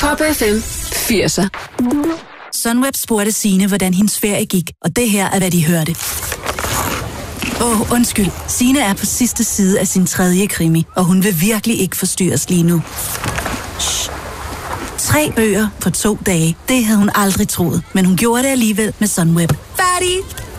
Top FM 80'er. Sunweb spurgte Signe, hvordan hendes ferie gik, og det her er, hvad de hørte. Undskyld. Signe er på sidste side af sin 3. krimi, og hun vil virkelig ikke forstyrres lige nu. Shh. 3 bøger på 2 dage. Det havde hun aldrig troet, men hun gjorde det alligevel med Sunweb. Færdig!